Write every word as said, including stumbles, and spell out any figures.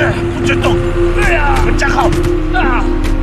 不准动！哎呀，站好！啊！